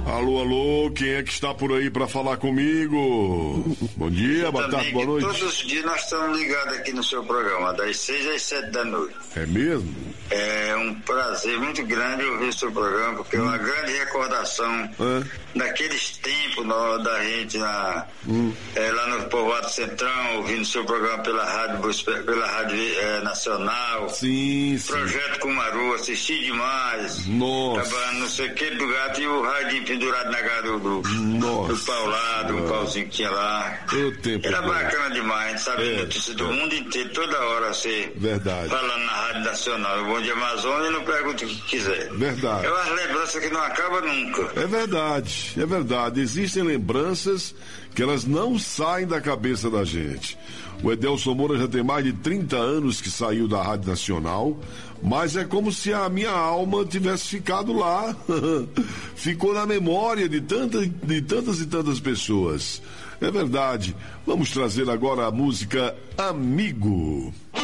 Alô, alô, quem é que está por aí para falar comigo? Bom dia, boa tarde, boa noite. Todos os dias nós estamos ligados aqui no seu programa, das 6 às 7 da noite. É mesmo? É um prazer muito grande ouvir o seu programa, porque é uma grande recordação daqueles tempos da gente lá no Povoado Centrão, ouvindo o seu programa pela Rádio Nacional. Sim. Projeto Cumaru, assisti demais. Nossa. Trabalhando no Sequeiro do Gato e o rádio pendurado na cara do Paulado, um pauzinho que tinha lá. Era bacana demais, sabe? Notícias do mundo inteiro, toda hora você falando na Rádio Nacional. Bom dia, Amazônia, não pergunte o que quiser. Verdade. É uma lembrança que não acaba nunca. É verdade. Existem lembranças que elas não saem da cabeça da gente. O Edelson Moura já tem mais de 30 anos que saiu da Rádio Nacional, mas é como se a minha alma tivesse ficado lá. Ficou na memória de tantas e tantas pessoas. É verdade. Vamos trazer agora a música Amigo.